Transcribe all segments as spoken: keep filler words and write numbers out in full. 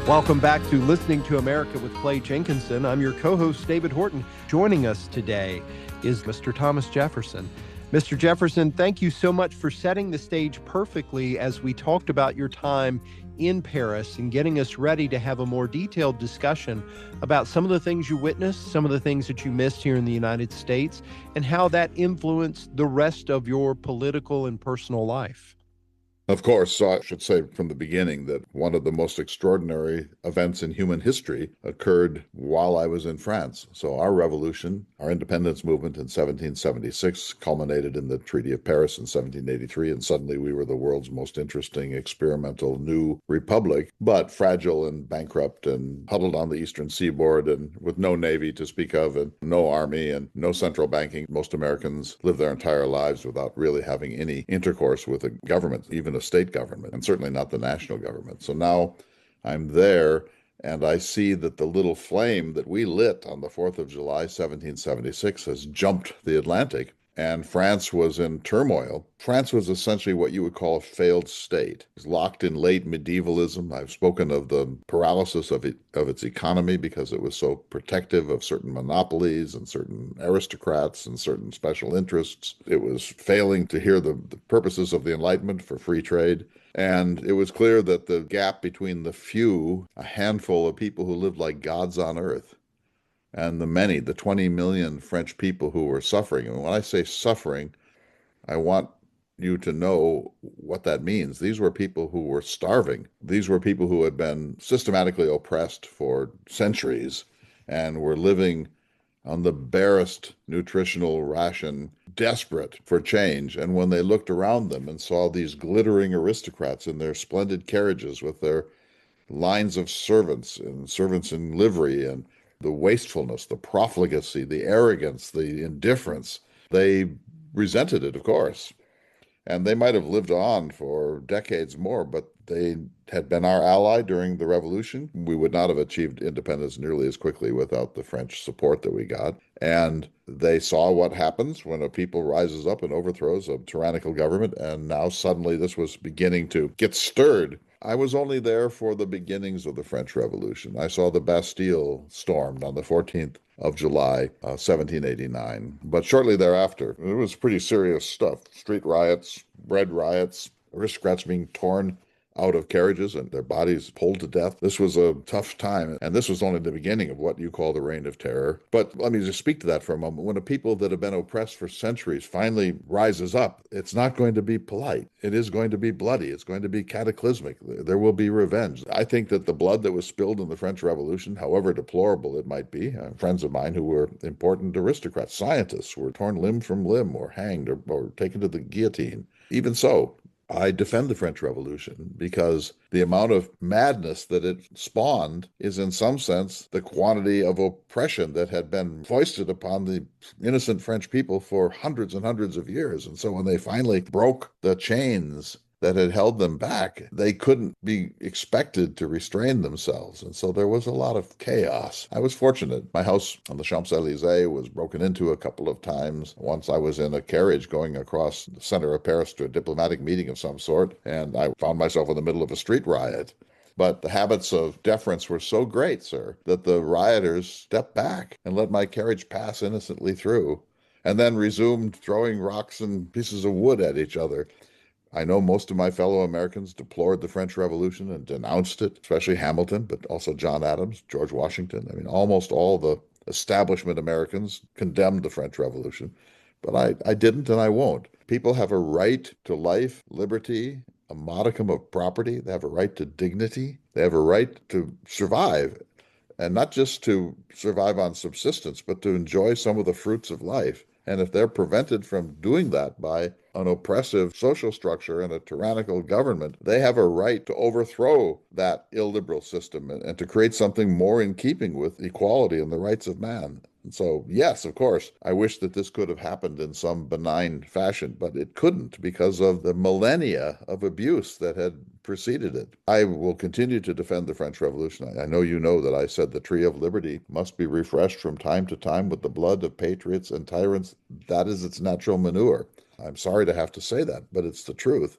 Welcome back to Listening to America with Clay Jenkinson. I'm your co-host, David Horton. Joining us today is Mister Thomas Jefferson. Mister Jefferson, thank you so much for setting the stage perfectly as we talked about your time in Paris and getting us ready to have a more detailed discussion about some of the things you witnessed, some of the things that you missed here in the United States, and how that influenced the rest of your political and personal life. Of course, so I should say from the beginning that one of the most extraordinary events in human history occurred while I was in France. So our revolution, our independence movement in seventeen seventy-six culminated in the Treaty of Paris in seventeen eighty-three, and suddenly we were the world's most interesting experimental new republic, but fragile and bankrupt and huddled on the eastern seaboard and with no navy to speak of and no army and no central banking. Most Americans live their entire lives without really having any intercourse with a government, even a state government, and certainly not the national government. So now I'm there, and I see that the little flame that we lit on the fourth of July, seventeen seventy-six, has jumped the Atlantic, and France was in turmoil. France was essentially what you would call a failed state. It was locked in late medievalism. I've spoken of the paralysis of it, of its economy because it was so protective of certain monopolies and certain aristocrats and certain special interests. It was failing to hear the, the purposes of the Enlightenment for free trade. And it was clear that the gap between the few, a handful of people who lived like gods on earth, and the many, the twenty million French people who were suffering. And when I say suffering, I want you to know what that means. These were people who were starving. These were people who had been systematically oppressed for centuries and were living on the barest nutritional ration, desperate for change. And when they looked around them and saw these glittering aristocrats in their splendid carriages with their lines of servants and servants in livery, and the wastefulness, the profligacy, the arrogance, the indifference, they resented it, of course. And they might have lived on for decades more, but they had been our ally during the revolution. We would not have achieved independence nearly as quickly without the French support that we got. And they saw what happens when a people rises up and overthrows a tyrannical government. And now suddenly this was beginning to get stirred. I was only there for the beginnings of the French Revolution. I saw the Bastille stormed on the fourteenth of July, uh, seventeen eighty-nine. But shortly thereafter, it was pretty serious stuff. Street riots, bread riots, aristocrats being torn out of carriages and their bodies pulled to death. This was a tough time, and this was only the beginning of what you call the Reign of Terror. But let me just speak to that for a moment. When a people that have been oppressed for centuries finally rises up, it's not going to be polite. It is going to be bloody. It's going to be cataclysmic. There will be revenge. I think that the blood that was spilled in the French Revolution, however deplorable it might be, uh, friends of mine who were important aristocrats, scientists, were torn limb from limb or hanged or, or taken to the guillotine. Even so, I defend the French Revolution because the amount of madness that it spawned is in some sense the quantity of oppression that had been foisted upon the innocent French people for hundreds and hundreds of years. And so when they finally broke the chains that had held them back, they couldn't be expected to restrain themselves. And so there was a lot of chaos. I was fortunate. My house on the Champs-Élysées was broken into a couple of times. Once I was in a carriage going across the center of Paris to a diplomatic meeting of some sort, and I found myself in the middle of a street riot. But the habits of deference were so great, sir, that the rioters stepped back and let my carriage pass innocently through, and then resumed throwing rocks and pieces of wood at each other. I know most of my fellow Americans deplored the French Revolution and denounced it, especially Hamilton, but also John Adams, George Washington. I mean, almost all the establishment Americans condemned the French Revolution, but I, I didn't and I won't. People have a right to life, liberty, a modicum of property. They have a right to dignity. They have a right to survive, and not just to survive on subsistence, but to enjoy some of the fruits of life. And if they're prevented from doing that by an oppressive social structure and a tyrannical government, they have a right to overthrow that illiberal system and, and to create something more in keeping with equality and the rights of man. And so, yes, of course, I wish that this could have happened in some benign fashion, but it couldn't because of the millennia of abuse that had preceded it. I will continue to defend the French Revolution. I know you know that I said the tree of liberty must be refreshed from time to time with the blood of patriots and tyrants. That is its natural manure. I'm sorry to have to say that, but it's the truth.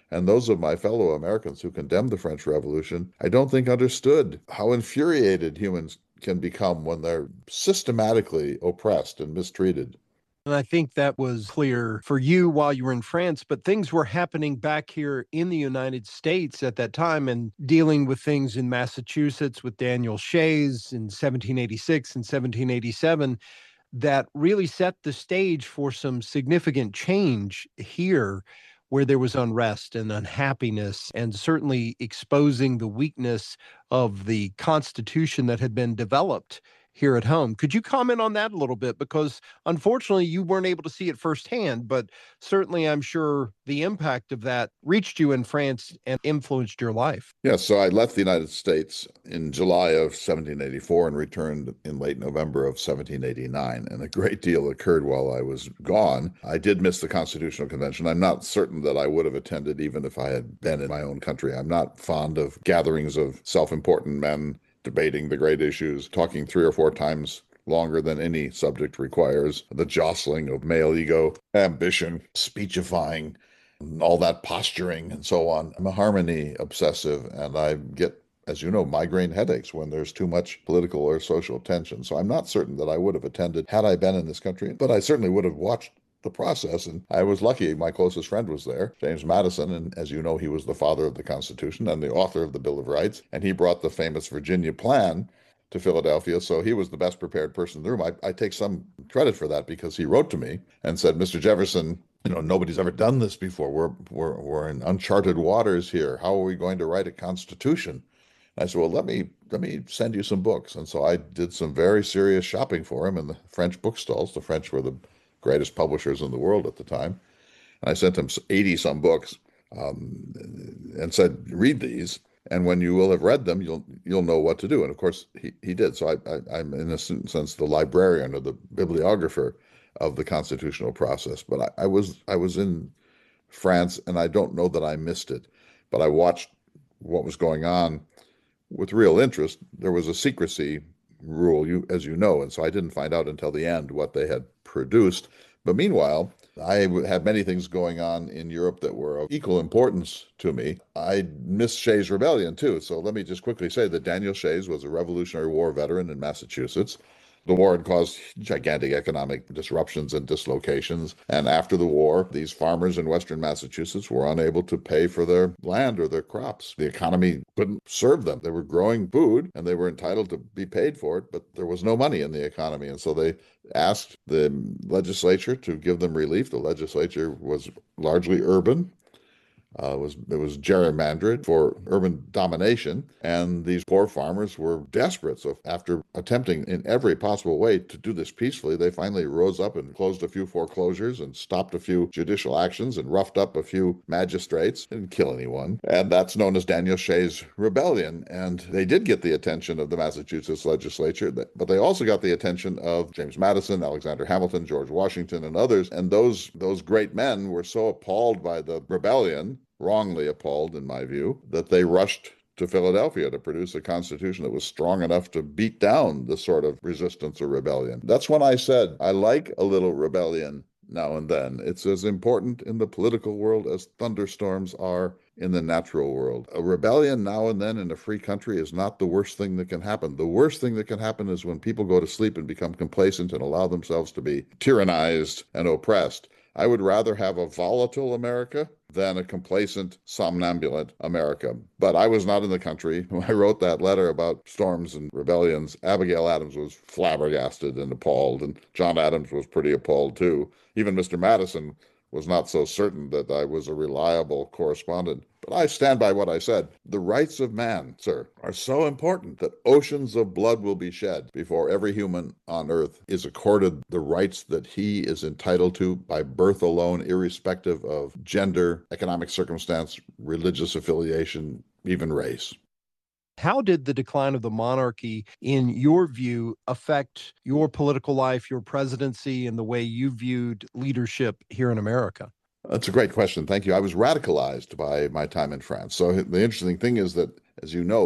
And those of my fellow Americans who condemned the French Revolution, I don't think understood how infuriated humans can become when they're systematically oppressed and mistreated. And I think that was clear for you while you were in France, but things were happening back here in the United States at that time and dealing with things in Massachusetts with Daniel Shays in seventeen eighty-six and seventeen eighty-seven that really set the stage for some significant change here where there was unrest and unhappiness, and certainly exposing the weakness of the Constitution that had been developed here at home. Could you comment on that a little bit? Because unfortunately, you weren't able to see it firsthand, but certainly I'm sure the impact of that reached you in France and influenced your life. Yes, so I left the United States in July of seventeen eighty-four and returned in late November of seventeen eighty-nine. And a great deal occurred while I was gone. I did miss the Constitutional Convention. I'm not certain that I would have attended even if I had been in my own country. I'm not fond of gatherings of self-important men debating the great issues, talking three or four times longer than any subject requires, the jostling of male ego, ambition, speechifying, all that posturing and so on. I'm a harmony obsessive, and I get, as you know, migraine headaches when there's too much political or social tension. So I'm not certain that I would have attended had I been in this country, but I certainly would have watched the process. And I was lucky. My closest friend was there, James Madison. And as you know, he was the father of the Constitution and the author of the Bill of Rights. And he brought the famous Virginia Plan to Philadelphia. So he was the best prepared person in the room. I, I take some credit for that because he wrote to me and said, Mister Jefferson, you know, nobody's ever done this before. We're, we're, we're in uncharted waters here. How are we going to write a constitution? And I said, well, let me let me send you some books. And so I did some very serious shopping for him in the French bookstalls. The French were the greatest publishers in the world at the time. And I sent him eighty some books um, and said, read these. And when you will have read them, you'll you'll know what to do. And of course, he, he did. So I, I, I'm, in a sense, the librarian or the bibliographer of the constitutional process. But I, I was I was in France, and I don't know that I missed it. But I watched what was going on with real interest. There was a secrecy rule, you as you know, and so I didn't find out until the end what they had produced. But meanwhile, I had many things going on in Europe that were of equal importance to me. I missed Shays' Rebellion too. So let me just quickly say that Daniel Shays was a Revolutionary War veteran in Massachusetts. The war had caused gigantic economic disruptions and dislocations. And after the war, these farmers in Western Massachusetts were unable to pay for their land or their crops. The economy couldn't serve them. They were growing food and they were entitled to be paid for it, but there was no money in the economy. And so they asked the legislature to give them relief. The legislature was largely urban. Uh, it was it was gerrymandered for urban domination, and these poor farmers were desperate. So after attempting in every possible way to do this peacefully, they finally rose up and closed a few foreclosures and stopped a few judicial actions and roughed up a few magistrates. Didn't kill anyone. And that's known as Daniel Shays' Rebellion. And they did get the attention of the Massachusetts legislature, but they also got the attention of James Madison, Alexander Hamilton, George Washington, and others. And those those great men were so appalled by the rebellion, wrongly appalled in my view, that they rushed to Philadelphia to produce a constitution that was strong enough to beat down the sort of resistance or rebellion. That's when I said, I like a little rebellion now and then. It's as important in the political world as thunderstorms are in the natural world. A rebellion now and then in a free country is not the worst thing that can happen. The worst thing that can happen is when people go to sleep and become complacent and allow themselves to be tyrannized and oppressed. I would rather have a volatile America than a complacent, somnambulant America. But I was not in the country. When I wrote that letter about storms and rebellions, Abigail Adams was flabbergasted and appalled, and John Adams was pretty appalled too. Even Mister Madison was not so certain that I was a reliable correspondent. But I stand by what I said. The rights of man, sir, are so important that oceans of blood will be shed before every human on earth is accorded the rights that he is entitled to by birth alone, irrespective of gender, economic circumstance, religious affiliation, even race. How did the decline of the monarchy, in your view, affect your political life, your presidency, and the way you viewed leadership here in America? That's a great question. Thank you. I was radicalized by my time in France. So the interesting thing is that, as you know,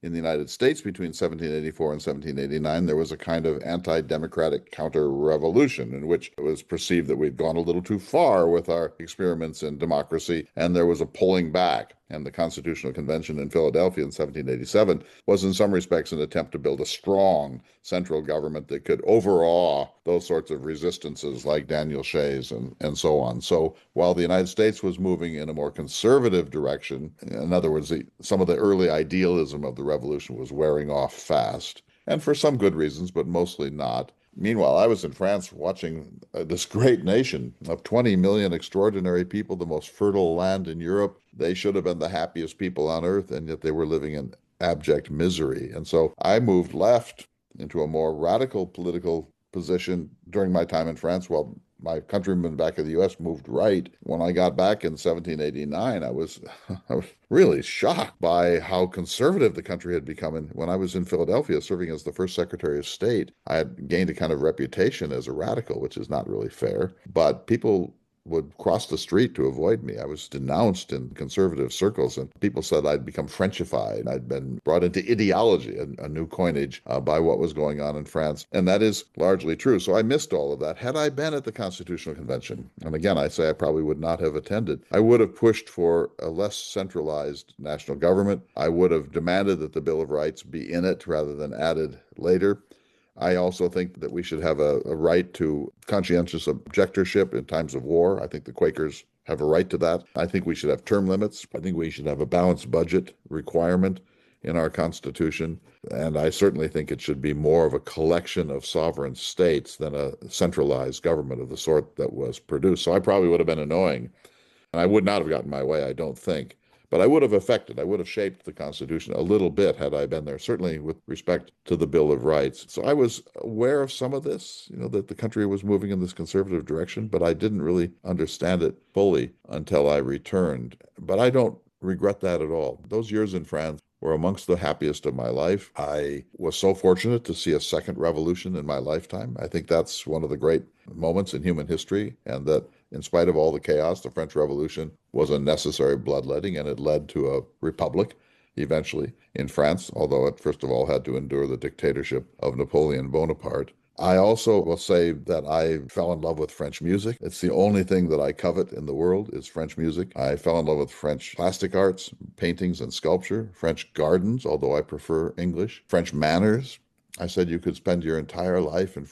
in the United States between seventeen eighty-four and seventeen eighty-nine, there was a kind of anti-democratic counter-revolution in which it was perceived that we'd gone a little too far with our experiments in democracy, and there was a pulling back. And the Constitutional Convention in Philadelphia in seventeen eighty-seven was in some respects an attempt to build a strong central government that could overawe those sorts of resistances like Daniel Shays and, and so on. So while the United States was moving in a more conservative direction, in other words, the, some of the early idealism of the revolution was wearing off fast, and for some good reasons, but mostly not. Meanwhile, I was in France watching uh, this great nation of twenty million extraordinary people, the most fertile land in Europe. They should have been the happiest people on earth, and yet they were living in abject misery. And so I moved left into a more radical political position during my time in France, while my countrymen back in the U S moved right. When I got back in seventeen eighty-nine, I was, I was really shocked by how conservative the country had become. And when I was in Philadelphia serving as the first Secretary of State, I had gained a kind of reputation as a radical, which is not really fair. But people would cross the street to avoid me. I was denounced in conservative circles, and people said I'd become Frenchified. I'd been brought into ideology, a, a new coinage, uh, by what was going on in France. And that is largely true. So I missed all of that. Had I been at the Constitutional Convention, and again, I say I probably would not have attended, I would have pushed for a less centralized national government. I would have demanded that the Bill of Rights be in it rather than added later. I also think that we should have a, a right to conscientious objectorship in times of war. I think the Quakers have a right to that. I think we should have term limits. I think we should have a balanced budget requirement in our Constitution. And I certainly think it should be more of a collection of sovereign states than a centralized government of the sort that was produced. So I probably would have been annoying. And I would not have gotten my way, I don't think. But I would have affected, I would have shaped the Constitution a little bit had I been there, certainly with respect to the Bill of Rights. So I was aware of some of this, you know, that the country was moving in this conservative direction, but I didn't really understand it fully until I returned. But I don't regret that at all. Those years in France were amongst the happiest of my life. I was so fortunate to see a second revolution in my lifetime. I think that's one of the great moments in human history, and that in spite of all the chaos, the French Revolution was a necessary bloodletting, and it led to a republic eventually in France, although it first of all had to endure the dictatorship of Napoleon Bonaparte. I also will say that I fell in love with French music. It's the only thing that I covet in the world is French music. I fell in love with French plastic arts, paintings and sculpture, French gardens, although I prefer English, French manners. I said you could spend your entire life in